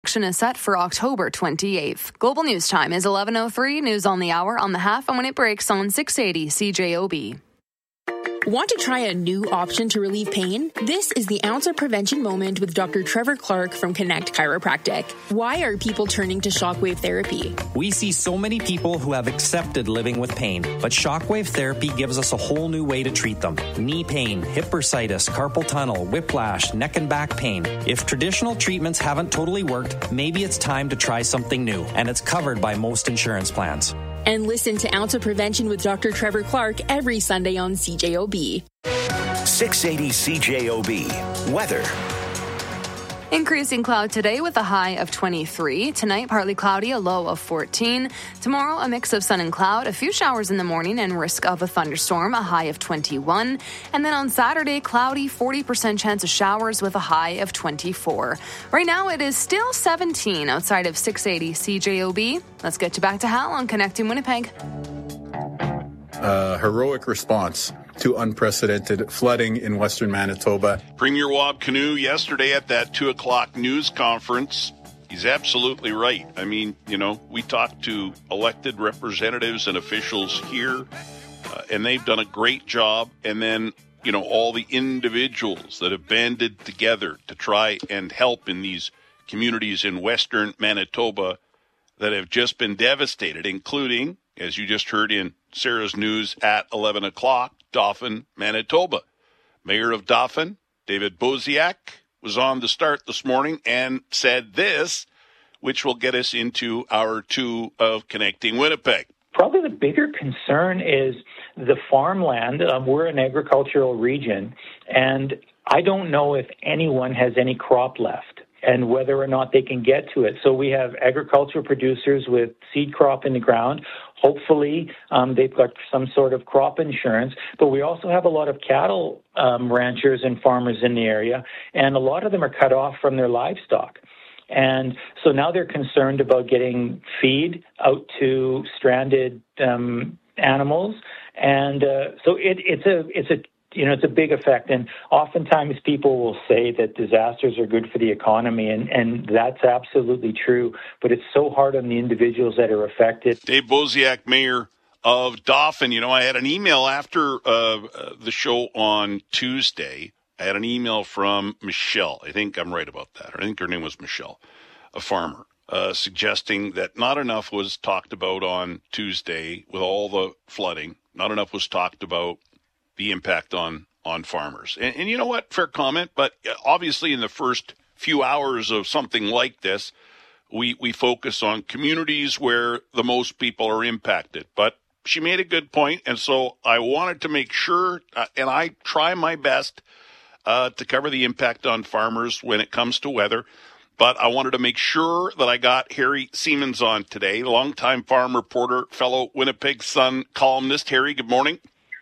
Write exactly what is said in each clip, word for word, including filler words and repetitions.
election is set for October twenty-eighth. Global News Time is eleven oh three, news on the hour, on the half, and when it breaks on six eighty C J O B. Want to try a new option to relieve pain? This is the Ounce of Prevention Moment with Doctor Trevor Clark from Connect Chiropractic. Why are people turning to shockwave therapy? We see so many people who have accepted living with pain, but shockwave therapy gives us a whole new way to treat them. Knee pain, hip bursitis, carpal tunnel, whiplash, neck and back pain. If traditional treatments haven't totally worked, maybe it's time to try something new, and it's covered by most insurance plans. And listen to Ounce of Prevention with Doctor Trevor Clark every Sunday on C J O B. six eighty C J O B. Weather. Increasing cloud today with a high of twenty-three. Tonight, partly cloudy, a low of fourteen. Tomorrow, a mix of sun and cloud, a few showers in the morning and risk of a thunderstorm, a high of twenty-one. And then on Saturday, cloudy, forty percent chance of showers with a high of twenty-four. Right now, it is still seventeen outside of six eighty C J O B. Let's get you back to Hal on Connecting Winnipeg. A heroic response to unprecedented flooding in western Manitoba. Premier Wab Kinew yesterday at that two o'clock news conference, he's absolutely right. I mean, you know, we talked to elected representatives and officials here, uh, and they've done a great job. And then, you know, all the individuals that have banded together to try and help in these communities in western Manitoba that have just been devastated, including, as you just heard in Sarah's news at eleven o'clock, Dauphin, Manitoba. Mayor of Dauphin, David Boziak, was on the start this morning and said this, which will get us into our two of Connecting Winnipeg. Probably the bigger concern is the farmland. Um, we're an agricultural region, and I don't know if anyone has any crop left and whether or not they can get to it. So we have agricultural producers with seed crop in the ground. Hopefully, um, they've got some sort of crop insurance, but we also have a lot of cattle um, ranchers and farmers in the area, and a lot of them are cut off from their livestock. And so now they're concerned about getting feed out to stranded um, animals, and uh, so it, it's a it's a you know it's a big effect. And oftentimes people will say that disasters are good for the economy, and, and that's absolutely true. But it's so hard on the individuals that are affected. Dave Boziak, Mayor of Dauphin. You know, I had an email after uh, the show on Tuesday. I had an email from Michelle. I think I'm right about that. I think her name was Michelle, a farmer, uh, suggesting that not enough was talked about on Tuesday with all the flooding. Not enough was talked about the impact on, on farmers. And, and you know what? Fair comment. But obviously in the first few hours of something like this, we, we focus on communities where the most people are impacted. But she made a good point, and so I wanted to make sure, uh, and I try my best Uh, to cover the impact on farmers when it comes to weather. But I wanted to make sure that I got Harry Siemens on today, longtime farm reporter, fellow Winnipeg Sun columnist. Harry, good morning.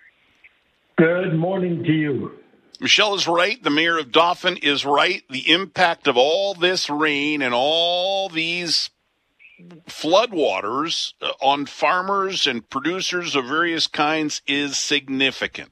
Good morning to you. Michelle is right. The mayor of Dauphin is right. The impact of all this rain and all these floodwaters uh, on farmers and producers of various kinds is significant.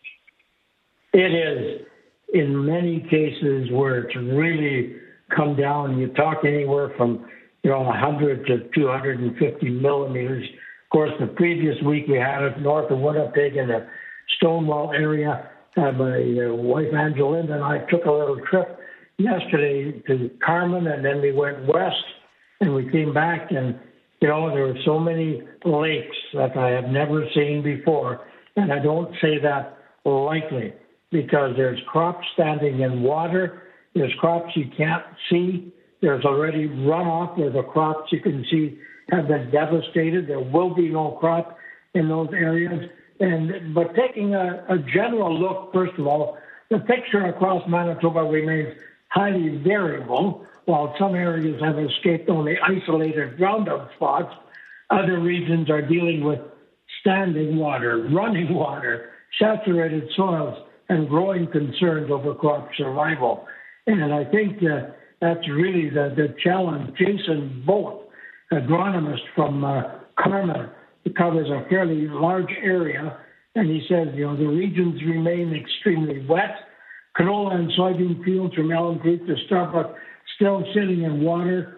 It is. In many cases where it's really come down, you talk anywhere from, you know, one hundred to two hundred fifty millimeters. Of course, the previous week we had it north of Winnipeg in the Stonewall area. Uh, my uh, wife Angelinda and I took a little trip yesterday to Carman, and then we went west, and we came back, and, you know, there were so many lakes that I have never seen before, and I don't say that lightly, because there's crops standing in water, there's crops you can't see, there's already runoff where the crops you can see have been devastated. There will be no crop in those areas. And but taking a, a general look, first of all, the picture across Manitoba remains highly variable. While some areas have escaped only isolated ground-up spots, other regions are dealing with standing water, running water, saturated soils, and growing concerns over crop survival. And I think uh, that's really the, the challenge. Jason Bolt, agronomist from uh, Carman, who covers a fairly large area, and he says, you know, the regions remain extremely wet. Canola and soybean fields from Elm Creek to Starbuck still sitting in water.